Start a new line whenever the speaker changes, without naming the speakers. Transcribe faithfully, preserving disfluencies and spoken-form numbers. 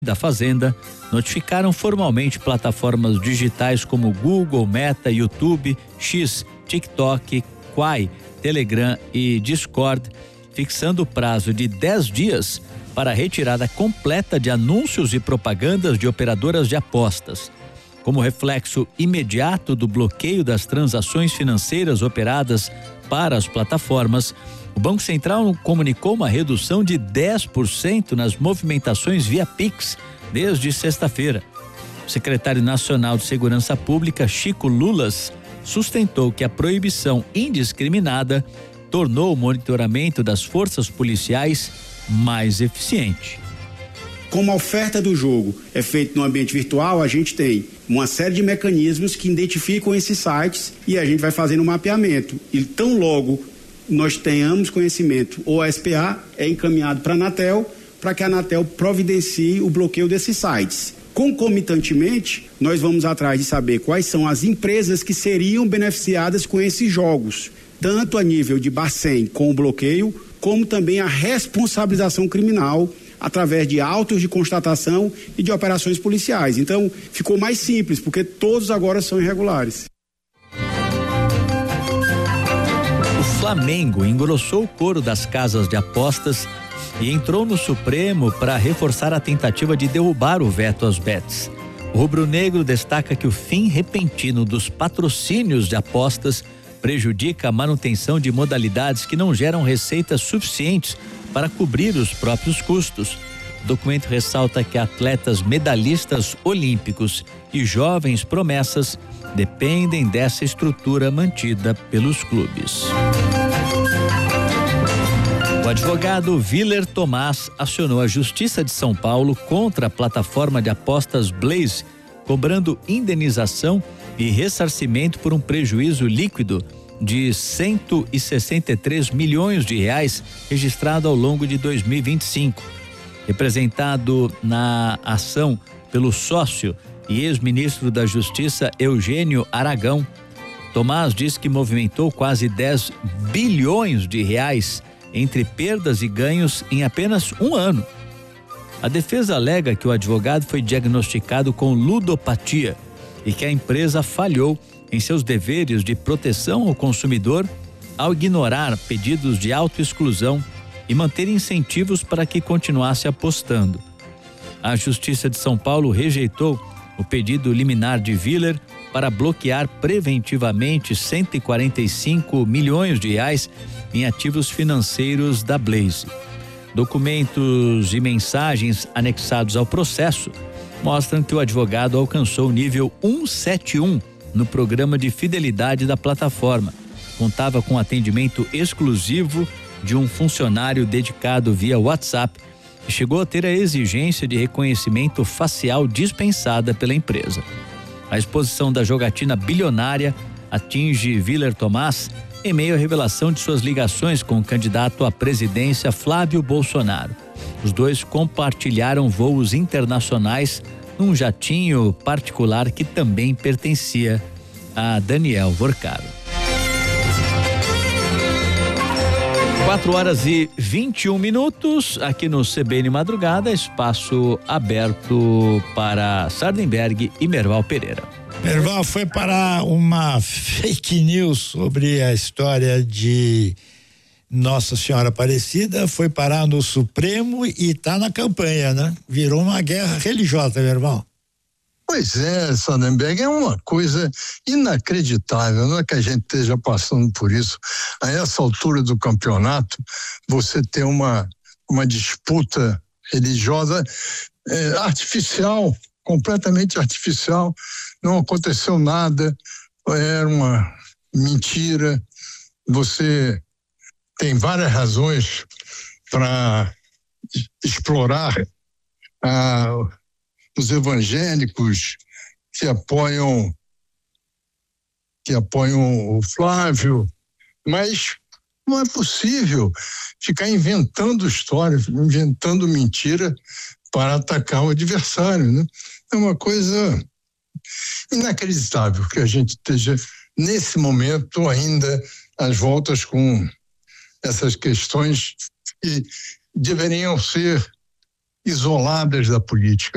da Fazenda notificaram formalmente plataformas digitais como Google, Meta, YouTube, X, TikTok, Quai, Telegram e Discord, fixando o prazo de dez dias para a retirada completa de anúncios e propagandas de operadoras de apostas. Como reflexo imediato do bloqueio das transações financeiras operadas para as plataformas, o Banco Central comunicou uma redução de dez por cento nas movimentações via Pix desde sexta-feira. O secretário nacional de Segurança Pública, Chico Lulas, sustentou que a proibição indiscriminada tornou o monitoramento das forças policiais mais eficiente.
Como a oferta do jogo é feita no ambiente virtual, a gente tem uma série de mecanismos que identificam esses sites e a gente vai fazendo um mapeamento. E tão logo nós tenhamos conhecimento, ou a S P A é encaminhado para a Anatel, para que a Anatel providencie o bloqueio desses sites. Concomitantemente, nós vamos atrás de saber quais são as empresas que seriam beneficiadas com esses jogos, tanto a nível de Bacen com o bloqueio, como também a responsabilização criminal através de autos de constatação e de operações policiais. Então, ficou mais simples, porque todos agora são irregulares.
O Flamengo engrossou o coro das casas de apostas e entrou no Supremo para reforçar a tentativa de derrubar o veto às bets. O rubro-negro destaca que o fim repentino dos patrocínios de apostas prejudica a manutenção de modalidades que não geram receitas suficientes para cobrir os próprios custos. O documento ressalta que atletas medalhistas olímpicos e jovens promessas dependem dessa estrutura mantida pelos clubes. O advogado Willer Tomás acionou a Justiça de São Paulo contra a plataforma de apostas Blaze, cobrando indenização e ressarcimento por um prejuízo líquido de cento e sessenta e três milhões de reais registrado ao longo de dois mil e vinte e cinco. Representado na ação pelo sócio e ex-ministro da Justiça Eugênio Aragão, Tomás diz que movimentou quase dez bilhões de reais entre perdas e ganhos em apenas um ano. A defesa alega que o advogado foi diagnosticado com ludopatia e que a empresa falhou em seus deveres de proteção ao consumidor ao ignorar pedidos de autoexclusão e manter incentivos para que continuasse apostando. A Justiça de São Paulo rejeitou o pedido liminar de Willer para bloquear preventivamente cento e quarenta e cinco milhões de reais em ativos financeiros da Blaze. Documentos e mensagens anexados ao processo mostram que o advogado alcançou o nível cento e setenta e um no programa de fidelidade da plataforma. Contava com atendimento exclusivo de um funcionário dedicado via WhatsApp e chegou a ter a exigência de reconhecimento facial dispensada pela empresa. A exposição da jogatina bilionária atinge Willer Tomás em meio à revelação de suas ligações com o candidato à presidência Flávio Bolsonaro. Os dois compartilharam voos internacionais num jatinho particular que também pertencia a Daniel Vorcaro. Quatro horas e vinte e um minutos aqui no C B N Madrugada, espaço aberto para Sardenberg e Merval Pereira.
Merval, foi parar uma fake news sobre a história de Nossa Senhora Aparecida, foi parar no Supremo e está na campanha, né? Virou uma guerra religiosa, Merval.
Pois é, Sardenberg, é uma coisa inacreditável, não é que a gente esteja passando por isso. A essa altura do campeonato, você ter uma, uma disputa religiosa é, artificial, completamente artificial, não aconteceu nada, era uma mentira. Você tem várias razões para explorar a os evangélicos que apoiam que apoiam o Flávio, mas não é possível ficar inventando histórias, inventando mentira para atacar o adversário, né? É uma coisa inacreditável que a gente esteja nesse momento ainda às voltas com essas questões que deveriam ser isoladas da política.